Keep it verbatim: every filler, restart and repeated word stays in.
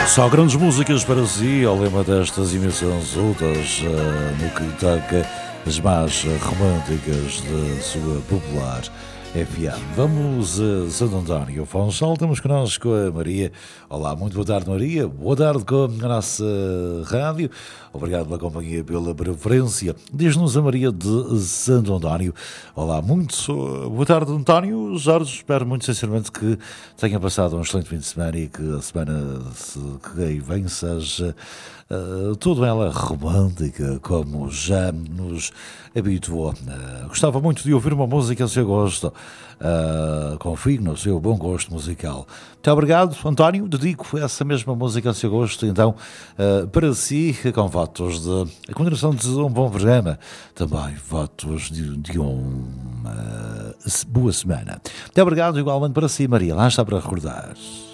Só grandes músicas para si, ao lema destas emissões outras, uh, no que toca as mais românticas da sua popular F M. Vamos a Santo António Funchal, temos connosco a Maria. Olá, muito boa tarde, Maria. Boa tarde com a nossa rádio. Obrigado pela companhia, pela preferência. Diz-nos a Maria de Santo António. Olá, muito boa tarde, António. Jorge, espero muito sinceramente que tenha passado um excelente fim de semana e que a semana que aí vem seja Uh, toda ela romântica, como já nos habituou. Uh, gostava muito de ouvir uma música ao seu gosto. Uh, confio no seu bom gosto musical. Muito obrigado, António. Dedico essa mesma música ao seu gosto, então, uh, para si, com votos de a continuação de um bom programa. Também votos de, de uma boa semana. Muito obrigado, igualmente para si, Maria. Lá está para recordar.